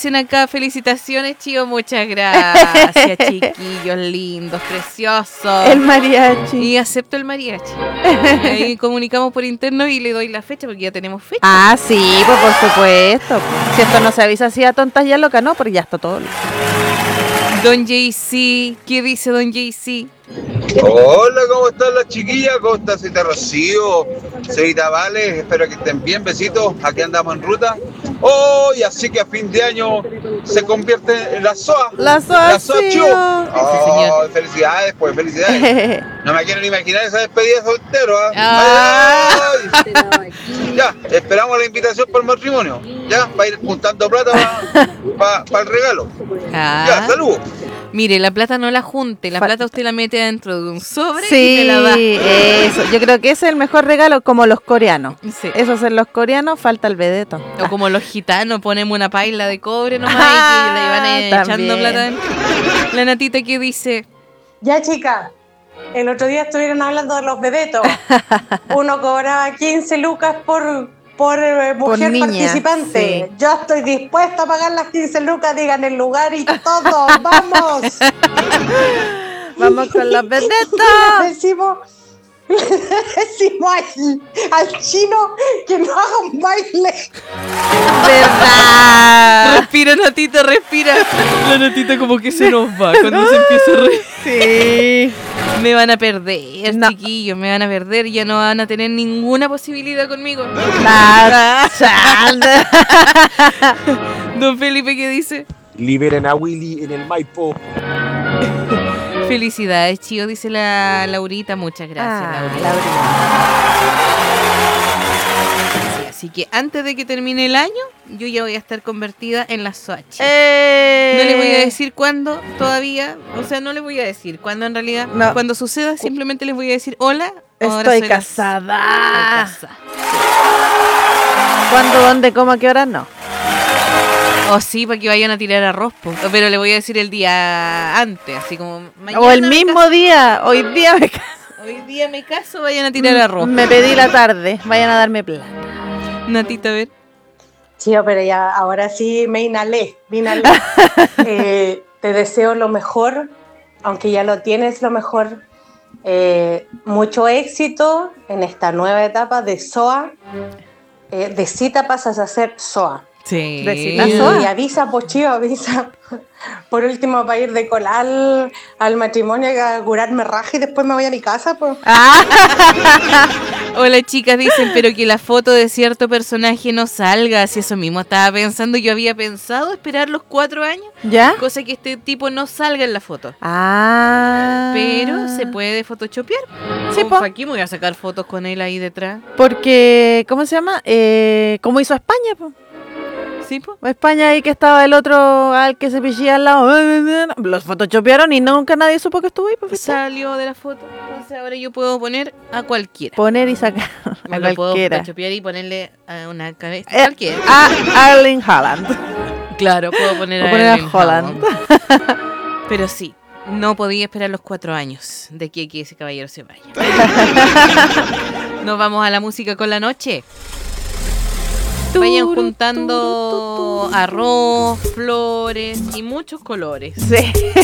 dicen acá, felicitaciones, Chío, muchas gracias, chiquillos lindos, preciosos. El mariachi. Y acepto el mariachi. Ahí comunicamos por interno y le doy la fecha porque ya tenemos fecha. Ah, sí, pues por supuesto. Si esto no se avisa así a tontas ya loca, no, porque ya está todo. Don JC, ¿qué dice Don JC? Hola, ¿cómo están las chiquillas? ¿Cómo está Cita Rocío? Cita Vales, espero que estén bien, besitos, aquí andamos en ruta. Oh, y así que a fin de año se convierte en la SOA. La SOA, Chiu. Oh, Sí, felicidades, pues, felicidades. No me quiero ni imaginar esa despedida de soltero, ¿eh? Ya, esperamos la invitación para el matrimonio, ya, para ir juntando plata para el regalo. Ya, saludos. Mire, la plata no la junte, la plata usted la mete dentro de un sobre sí, y me la da. Eso. Yo creo que ese es el mejor regalo, como los coreanos. Sí. Esos en los coreanos, falta el vedeto. O como los gitanos, ponemos una paila de cobre nomás y que le van echando plata dentro. La Natita que dice... Ya, chica, el otro día estuvieron hablando de los bebetos. Uno cobraba 15 lucas por mujer niña, participante. sí. Yo estoy dispuesta a pagar las 15 lucas, digan el lugar y todo. ¡Vamos! Vamos con los vedetos. Le decimos al chino que no haga un baile. ¿Verdad? Respira, Natita, respira. La Natita como que se nos va cuando se empieza a reír. Sí. Me van a perder, chiquillos, me van a perder. Ya no van a tener ninguna posibilidad conmigo. Don Felipe, ¿qué dice? Liberen a Willy en el Maipo. Felicidades, Chío, dice la Laurita. Muchas gracias, Laurita. Sí, así que antes de que termine el año, yo ya voy a estar convertida en la Soachi. No les voy a decir cuándo todavía. O sea, no les voy a decir cuándo en realidad. No. Cuando suceda, simplemente les voy a decir, hola, Estoy casada. ¿Cuándo, dónde, cómo, a qué hora? No. O sí, para que vayan a tirar arroz, po. Pero le voy a decir el día antes, así como mañana. O el mismo día. Hoy día me caso. Hoy día me caso, vayan a tirar arroz. Me pedí la tarde. Vayan a darme plata. Natita, a ver. Sí, pero ya, ahora sí me inhalé. Te deseo lo mejor, aunque ya lo tienes, lo mejor. Mucho éxito en esta nueva etapa de SOA. De cita pasas a ser SOA. Sí. Y avisa, Pochío, avisa. Por último, para ir de colar al matrimonio a curarme raja y después me voy a mi casa, pues. Hola, chicas, dicen, pero que la foto de cierto personaje no salga. Si eso mismo estaba pensando, yo había pensado esperar los 4 años. ¿Ya? Cosa que este tipo no salga en la foto. Pero se puede photoshopear. Sí, po. Aquí me voy a sacar fotos con él ahí detrás. Porque, ¿cómo se llama? ¿Cómo hizo España, po? Sí, po. España ahí que estaba el otro al que se pichía al lado. Los photoshopearon y nunca nadie supo que estuvo ahí. Salió de la foto. Entonces ahora yo puedo poner a cualquiera. Poner y sacar Me a lo puedo cualquiera. photoshopear y ponerle a una cabeza. Cualquiera. A Erling Haaland. Claro, puedo poner a Holland. Pero sí, no podía esperar los 4 años de que ese caballero se vaya. Nos vamos a la música con la noche. Vayan juntando arroz, flores y muchos colores. Sí.